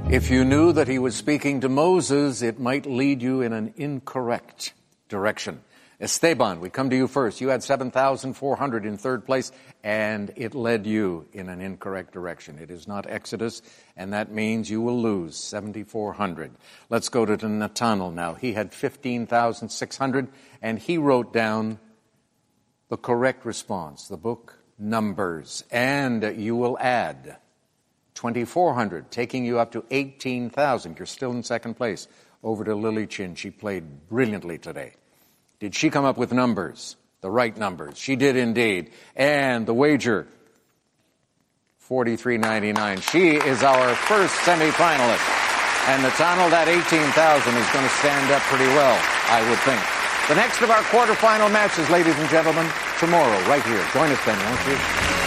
If you knew that he was speaking to Moses, it might lead you in an incorrect direction. Esteban, we come to you first. You had 7,400 in third place, and it led you in an incorrect direction. It is not Exodus, and that means you will lose 7,400. Let's go to Nathanael now. He had 15,600, and he wrote down the correct response, the book Numbers, and you will add 2,400, taking you up to 18,000. You're still in second place. Over to Lily Chin. She played brilliantly today. Did she come up with numbers, the right numbers? She did indeed. And the wager, $43.99. She is our first semifinalist. And Nathanael, that 18,000 is going to stand up pretty well, I would think. The next of our quarterfinal matches, ladies and gentlemen, tomorrow, right here. Join us then, won't you?